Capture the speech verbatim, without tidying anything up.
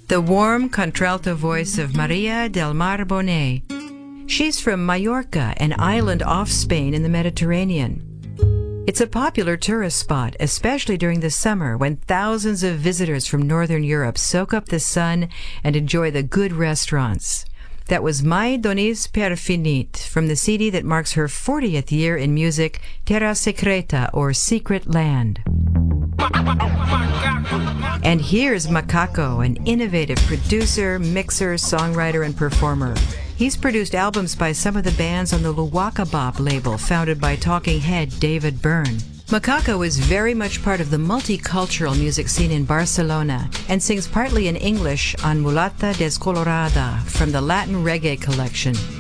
The warm contralto voice of Maria del Mar Bonet. She's from Mallorca, an island off Spain in the Mediterranean. It's a popular tourist spot, especially during the summer when thousands of visitors from Northern Europe soak up the sun and enjoy the good restaurants. That was Mai Doniz per Finit from the C D that marks her fortieth year in music, Terra Secreta, or Secret Land. And here's Macaco, an innovative producer, mixer, songwriter, and performer. He's produced albums by some of the bands on the Luwaka Bop label, founded by talking head David Byrne. Macaco is very much part of the multicultural music scene in Barcelona and sings partly in English on Mulata Descolorada from the Latin Reggae collection.